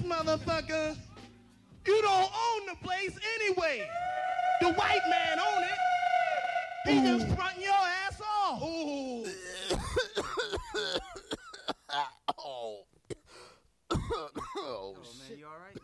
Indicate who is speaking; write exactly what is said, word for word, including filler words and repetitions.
Speaker 1: motherfucker, you don't own the place anyway. The white man own it. He Ooh. just fronting your ass off. Ooh.
Speaker 2: oh. oh,
Speaker 3: oh man, you all right?